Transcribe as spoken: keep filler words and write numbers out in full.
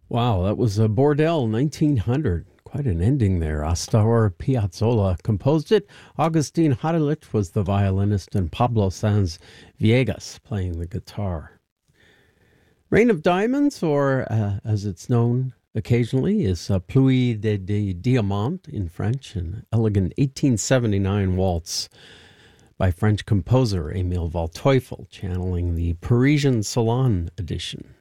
Wow, that was a Bordel nineteen hundred. Quite an ending there. Astor Piazzolla composed it. Augustin Hadelich was the violinist, and Pablo Sanz Viegas playing the guitar. Rain of Diamonds, or uh, as it's known occasionally, is uh, Pluie de, de Diamant in French, an elegant eighteen seventy-nine waltz by French composer Emile Waldteufel, channeling the Parisian Salon edition.